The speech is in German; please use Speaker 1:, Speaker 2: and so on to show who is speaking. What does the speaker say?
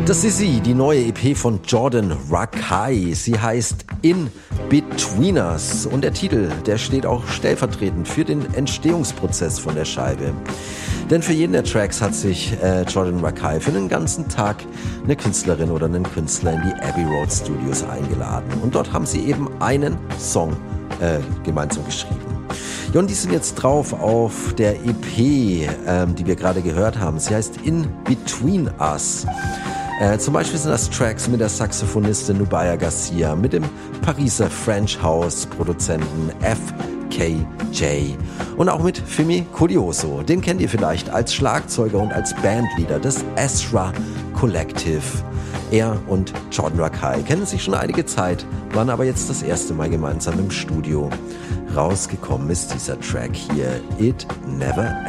Speaker 1: Das ist sie, die neue EP von Jordan Rakei. Sie heißt In Between Us und der Titel, der steht auch stellvertretend für den Entstehungsprozess von der Scheibe. Denn für jeden der Tracks hat sich Jordan Rakei für einen ganzen Tag eine Künstlerin oder einen Künstler in die Abbey Road Studios eingeladen. Und dort haben sie eben einen Song gemeinsam geschrieben. Ja, und die sind jetzt drauf auf der EP, die wir gerade gehört haben. Sie heißt In Between Us. Zum Beispiel sind das Tracks mit der Saxophonistin Nubia Garcia, mit dem Pariser French House Produzenten FKJ und auch mit Fimi Curioso. Den kennt ihr vielleicht als Schlagzeuger und als Bandleader des Ezra Collective. Er und Jordan Rakei kennen sich schon einige Zeit, waren aber jetzt das erste Mal gemeinsam im Studio. Rausgekommen ist dieser Track hier, It Never